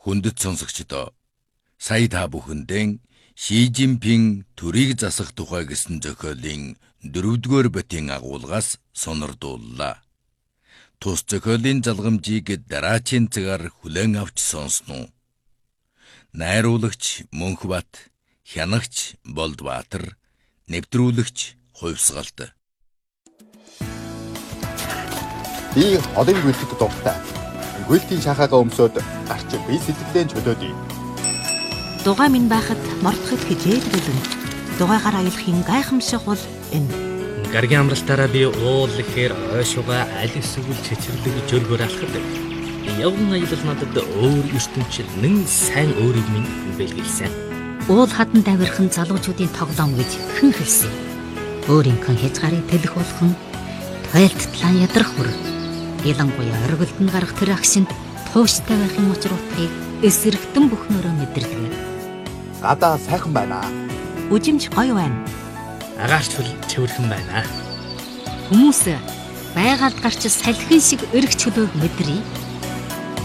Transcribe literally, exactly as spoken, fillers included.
Хүндэт сонсогчдоо, сая та бүхэндээ Ши Жинпин төрийг засах тухай гэсэн зохиолын дөрөвдүгээр битийн агуулгаас сонирдууллаа. Тус зохиолын залгамжийг дараачийн цагаар хүлээн авч сонсноо. Найруулагч Мөнхбат, хянагч Болдбаатар, нэвтрүүлэгч Хувьсгалт. Би холын гүйлтэд дуртай. Гүйлтийн шахаага өмсөд гарч би сэтгэлдээ чөлөөдөө. Дугаа минь байхад мордоход хичээд бэлэн. Дугаагаар аялахын гайхамшиг бол энэ. Гаргийн амралтаараа би уул гэхээр ойшууга аль эсвэл чичирлэг жөргөөр алхад. Явган аялал надад өөр ертөнцийн нэн сайн өөрийг минь бэлгэлсэн. Уул хадан давирхан залуучуудын тоглоом гэж хэн хэлсэн. Өөрийнхөө хязгаарыг тэлэх болгон тойлтлан ядрах бүр. Ялангуяа оргилдон гарах тэр агшинд тууштай байхын учир утгыг эсрэгтэн бүхнөрөө мэдэрдэг. Гадаа сайхан байна. Үжимж гоё байна. Агаарч бол цэвэрхэн байна. Хүмүүс байгаль гарч салхин шиг өргөч хөлөөг мэдрий.